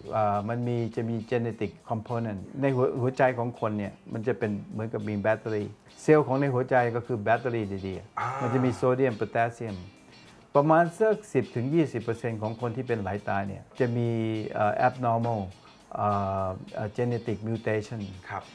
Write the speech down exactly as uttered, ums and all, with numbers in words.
มันมีจะมี genetic component ในหัวหัวใจของคนเนี่ยมันจะเป็นเหมือนกับมีแบตเตอรี่เซลล์ของในหัวใจก็คือแบตเตอรี่ดีๆมันจะมีโซเดียมโพแทสเซียมประมาณสัก สิบถึงยี่สิบเปอร์เซ็นต์ ของคนที่เป็นไหลตายเนี่ยจะมี abnormal genetic mutation